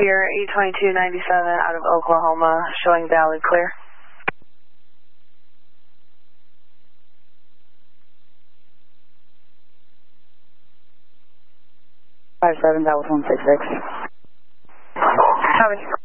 Spear 82297 out of Oklahoma, showing valid clear. 57, that was 166. Copy.